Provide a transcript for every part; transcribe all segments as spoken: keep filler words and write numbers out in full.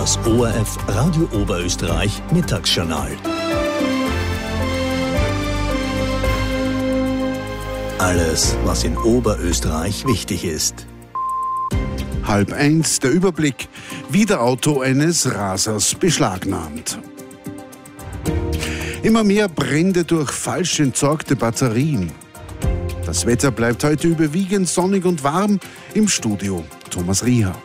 Das O R F Radio Oberösterreich Mittagsjournal. Alles, was in Oberösterreich wichtig ist. Halb eins, der Überblick. Wieder Auto eines Rasers beschlagnahmt. Immer mehr Brände durch falsch entsorgte Batterien. Das Wetter bleibt heute überwiegend sonnig und warm. Im Studio Thomas Rieher.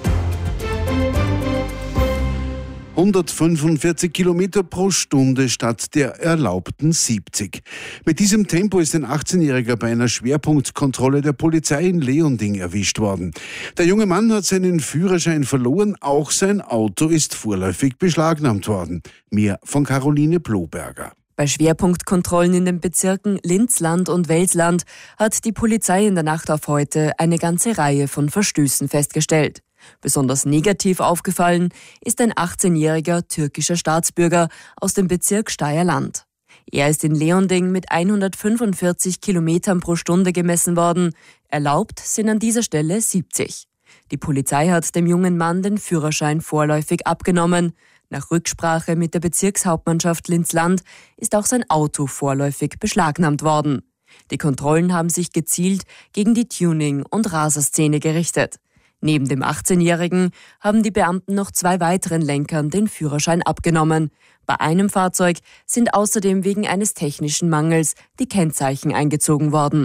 hundertfünfundvierzig Kilometer pro Stunde statt der erlaubten siebzig. Mit diesem Tempo ist ein achtzehnjähriger bei einer Schwerpunktkontrolle der Polizei in Leonding erwischt worden. Der junge Mann hat seinen Führerschein verloren, auch sein Auto ist vorläufig beschlagnahmt worden. Mehr von Caroline Bloberger. Bei Schwerpunktkontrollen in den Bezirken Linzland und Welsland hat die Polizei in der Nacht auf heute eine ganze Reihe von Verstößen festgestellt. Besonders negativ aufgefallen ist ein achtzehnjähriger türkischer Staatsbürger aus dem Bezirk Steyrland. Er ist in Leonding mit hundertfünfundvierzig Kilometern pro Stunde gemessen worden. Erlaubt sind an dieser Stelle siebzig. Die Polizei hat dem jungen Mann den Führerschein vorläufig abgenommen. Nach Rücksprache mit der Bezirkshauptmannschaft Linzland ist auch sein Auto vorläufig beschlagnahmt worden. Die Kontrollen haben sich gezielt gegen die Tuning- und Raserszene gerichtet. Neben dem achtzehnjährigen haben die Beamten noch zwei weiteren Lenkern den Führerschein abgenommen. Bei einem Fahrzeug sind außerdem wegen eines technischen Mangels die Kennzeichen eingezogen worden.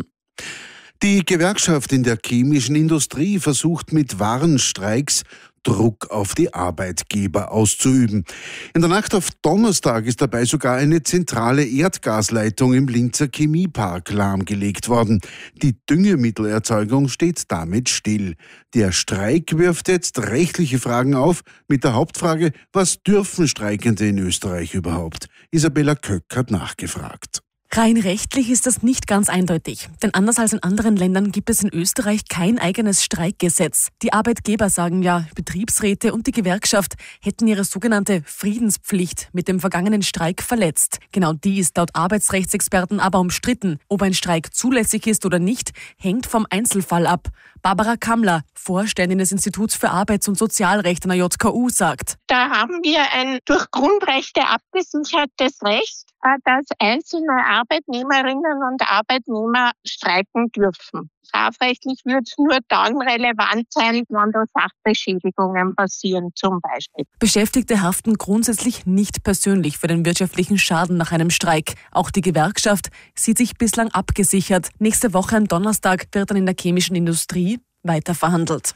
Die Gewerkschaft in der chemischen Industrie versucht mit Warnstreiks Druck auf die Arbeitgeber auszuüben. In der Nacht auf Donnerstag ist dabei sogar eine zentrale Erdgasleitung im Linzer Chemiepark lahmgelegt worden. Die Düngemittelerzeugung steht damit still. Der Streik wirft jetzt rechtliche Fragen auf, mit der Hauptfrage, was dürfen Streikende in Österreich überhaupt? Isabella Köck hat nachgefragt. Rein rechtlich ist das nicht ganz eindeutig, denn anders als in anderen Ländern gibt es in Österreich kein eigenes Streikgesetz. Die Arbeitgeber sagen ja, Betriebsräte und die Gewerkschaft hätten ihre sogenannte Friedenspflicht mit dem vergangenen Streik verletzt. Genau die ist laut Arbeitsrechtsexperten aber umstritten. Ob ein Streik zulässig ist oder nicht, hängt vom Einzelfall ab. Barbara Kammler, Vorständin des Instituts für Arbeits- und Sozialrecht an der J K U, sagt: Da haben wir ein durch Grundrechte abgesichertes Recht, dass einzelne Arbeitnehmerinnen und Arbeitnehmer streiken dürfen. Strafrechtlich wird es nur dann relevant sein, wenn da Sachbeschädigungen passieren zum Beispiel. Beschäftigte haften grundsätzlich nicht persönlich für den wirtschaftlichen Schaden nach einem Streik. Auch die Gewerkschaft sieht sich bislang abgesichert. Nächste Woche am Donnerstag wird dann in der chemischen Industrie weiter verhandelt.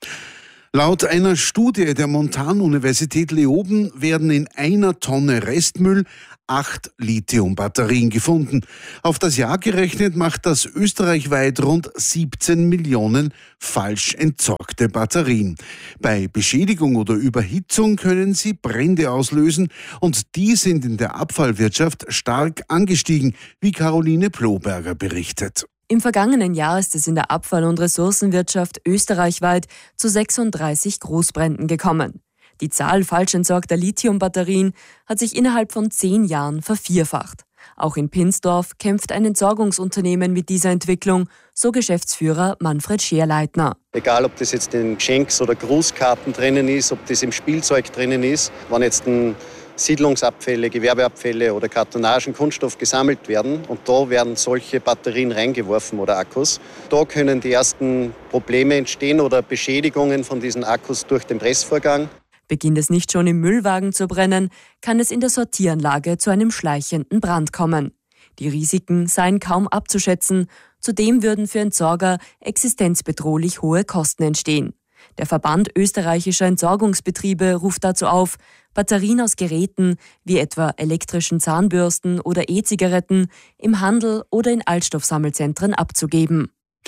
Laut einer Studie der Montanuniversität Leoben werden in einer Tonne Restmüll acht Lithiumbatterien gefunden. Auf das Jahr gerechnet macht das österreichweit rund siebzehn Millionen falsch entsorgte Batterien. Bei Beschädigung oder Überhitzung können sie Brände auslösen und die sind in der Abfallwirtschaft stark angestiegen, wie Caroline Bloberger berichtet. Im vergangenen Jahr ist es in der Abfall- und Ressourcenwirtschaft österreichweit zu sechsunddreißig Großbränden gekommen. Die Zahl falsch entsorgter Lithiumbatterien hat sich innerhalb von zehn Jahren vervierfacht. Auch in Pinsdorf kämpft ein Entsorgungsunternehmen mit dieser Entwicklung, so Geschäftsführer Manfred Scherleitner. Egal, ob das jetzt in Geschenks- oder Grußkarten drinnen ist, ob das im Spielzeug drinnen ist, wenn jetzt ein Siedlungsabfälle, Gewerbeabfälle oder Kartonagen, Kunststoff gesammelt werden und da werden solche Batterien reingeworfen oder Akkus. Da können die ersten Probleme entstehen oder Beschädigungen von diesen Akkus durch den Pressvorgang. Beginnt es nicht schon im Müllwagen zu brennen, kann es in der Sortieranlage zu einem schleichenden Brand kommen. Die Risiken seien kaum abzuschätzen, zudem würden für Entsorger existenzbedrohlich hohe Kosten entstehen. Der Verband österreichischer Entsorgungsbetriebe ruft dazu auf, Batterien aus Geräten wie etwa elektrischen Zahnbürsten oder E-Zigaretten im Handel oder in Altstoffsammelzentren abzugeben.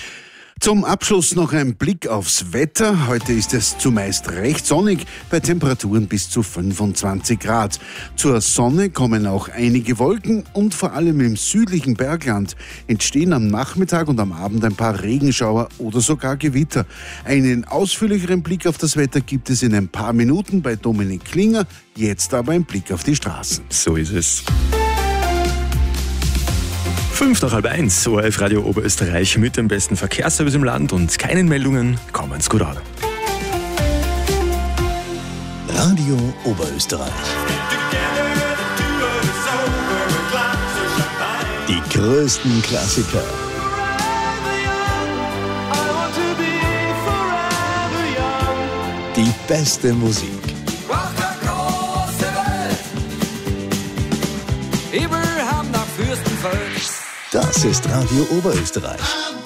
Zum Abschluss noch ein Blick aufs Wetter. Heute ist es zumeist recht sonnig, bei Temperaturen bis zu fünfundzwanzig Grad. Zur Sonne kommen auch einige Wolken und vor allem im südlichen Bergland entstehen am Nachmittag und am Abend ein paar Regenschauer oder sogar Gewitter. Einen ausführlicheren Blick auf das Wetter gibt es in ein paar Minuten bei Dominik Klinger. Jetzt aber ein Blick auf die Straßen. So ist es. Fünf nach halb eins, O R F Radio Oberösterreich mit dem besten Verkehrsservice im Land und keinen Meldungen. Kommen's gut an. Radio Oberösterreich. Die größten Klassiker. Die beste Musik. Das ist Radio Oberösterreich.